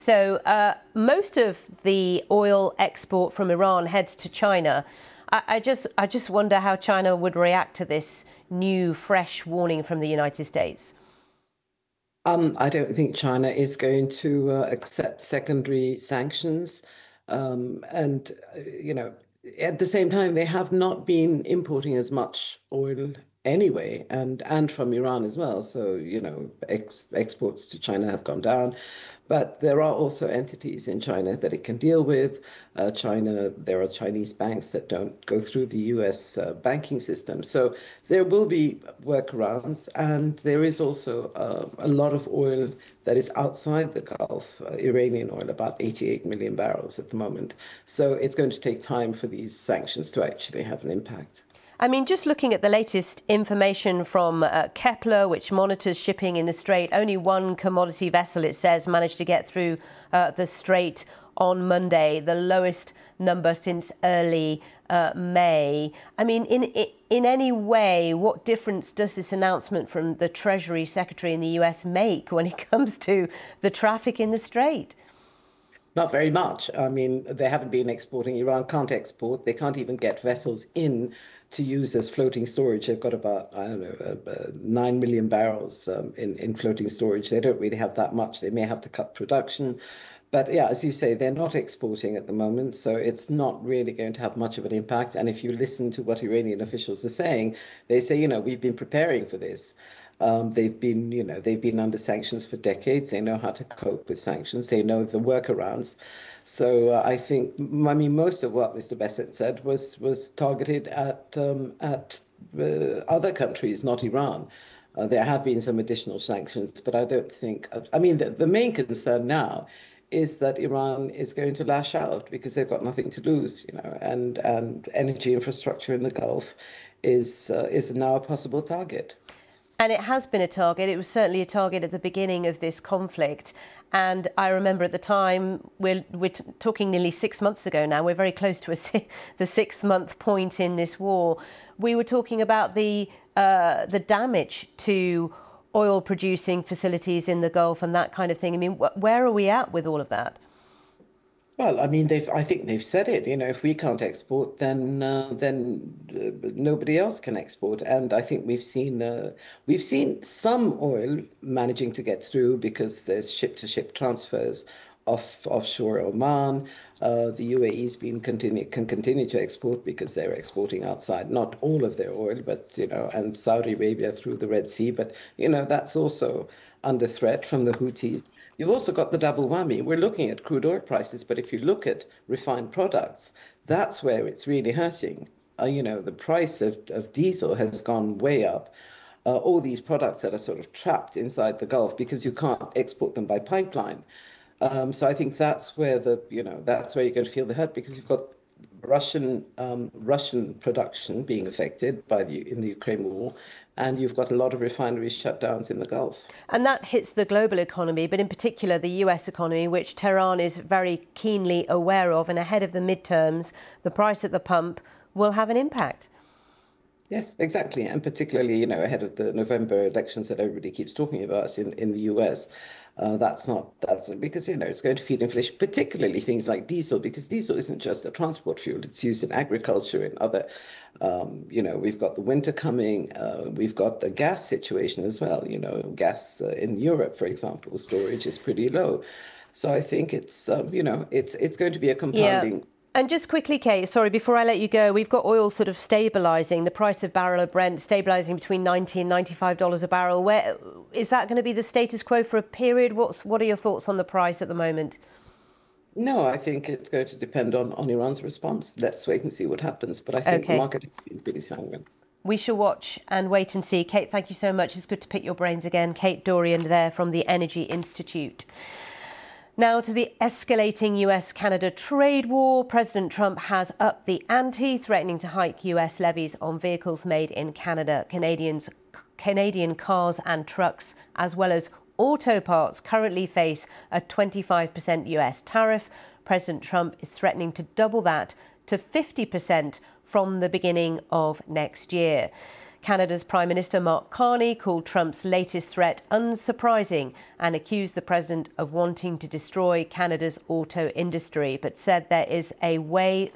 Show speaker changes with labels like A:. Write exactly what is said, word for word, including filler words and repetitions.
A: So uh, most of the oil export from Iran heads to China. I, I just I just wonder how China would react to this new, fresh warning from the United States.
B: Um, I don't think China is going to uh, accept secondary sanctions. Um, and, uh, you know, at the same time, they have not been importing as much oil anyway, and, and from Iran as well. So, you know, ex exports to China have gone down. But there are also entities in China that it can deal with. Uh, China, there are Chinese banks that don't go through the U S uh, banking system. So there will be workarounds. And there is also uh, a lot of oil that is outside the Gulf, uh, Iranian oil, about eighty-eight million barrels at the moment. So it's going to take time for these sanctions to actually have an impact.
A: I mean, just looking at the latest information from uh, Kepler, which monitors shipping in the Strait, only one commodity vessel, it says, managed to get through uh, the Strait on Monday, the lowest number since early uh, May. I mean, in, in any way, what difference does this announcement from the Treasury Secretary in the U S make when it comes to the traffic in the Strait?
B: Not very much. I mean, they haven't been exporting. Iran can't export. They can't even get vessels in to use as floating storage. They've got about, I don't know, uh, uh, nine million barrels um, in, in floating storage. They don't really have that much. They may have to cut production. But yeah, as you say, they're not exporting at the moment, so it's not really going to have much of an impact. And if you listen to what Iranian officials are saying, they say, you know, we've been preparing for this. Um, they've been, you know, they've been under sanctions for decades. They know how to cope with sanctions. They know the workarounds. So uh, I think, I mean, most of what Mister Bessent said was was targeted at um, at uh, other countries, not Iran. Uh, there have been some additional sanctions, but I don't think. I mean, the, the main concern now is that Iran is going to lash out because they've got nothing to lose, you know, and and energy infrastructure in the Gulf is uh, is now a possible target.
A: And it has been a target. It was certainly a target at the beginning of this conflict. And I remember at the time, we're, we're talking nearly six months ago now, we're very close to a, the six-month point in this war. We were talking about the, uh, the damage to oil-producing facilities in the Gulf and that kind of thing. I mean, wh where are we at with all of that?
B: Well, I mean, they've. I think they've said it. You know, if we can't export, then uh, then uh, nobody else can export. And I think we've seen uh, we've seen some oil managing to get through because there's ship-to-ship transfers off offshore Oman. Uh, the U A E's been continue can continue to export because they're exporting outside, not all of their oil, but you know, and Saudi Arabia through the Red Sea. But you know, that's also under threat from the Houthis. You've also got the double whammy. We're looking at crude oil prices, but if you look at refined products, that's where it's really hurting. Uh, you know, the price of, of diesel has gone way up. Uh, all these products that are sort of trapped inside the Gulf because you can't export them by pipeline. Um, so I think that's where the, you know, that's where you're going to feel the hurt because you've got Russian um, Russian production being affected by the in the Ukraine war, and you've got a lot of refineries shutdowns in the Gulf.
A: And that hits the global economy, but in particular the U S economy, which Tehran is very keenly aware of. And ahead of the midterms, the price at the pump will have an impact.
B: Yes, exactly. And particularly, you know, ahead of the November elections that everybody keeps talking about in, in the U S, uh, that's not, that's because, you know, it's going to feed inflation, particularly things like diesel, because diesel isn't just a transport fuel. It's used in agriculture and other, um, you know, we've got the winter coming. Uh, we've got the gas situation as well. You know, gas uh, in Europe, for example, storage is pretty low. So I think it's, um, you know, it's, it's going to be a compounding.
A: Yeah. And just quickly, Kate, sorry, before I let you go, we've got oil sort of stabilising, the price of barrel of Brent stabilising between ninety and ninety-five dollars a barrel. Where is that going to be the status quo for a period? What's what are your thoughts on the price at the moment?
B: No, I think it's going to depend on, on Iran's response. Let's wait and see what happens. But I think
A: Okay.
B: the market has been pretty sanguine.
A: We shall watch and wait and see. Kate, thank you so much. It's good to pick your brains again. Kate Dorian there from the Energy Institute. Now to the escalating U S Canada trade war. President Trump has upped the ante, threatening to hike U S levies on vehicles made in Canada. Canadians, Canadian cars and trucks, as well as auto parts, currently face a twenty-five percent U S tariff. President Trump is threatening to double that to fifty percent from the beginning of next year. Canada's Prime Minister Mark Carney called Trump's latest threat unsurprising and accused the president of wanting to destroy Canada's auto industry, but said there is a way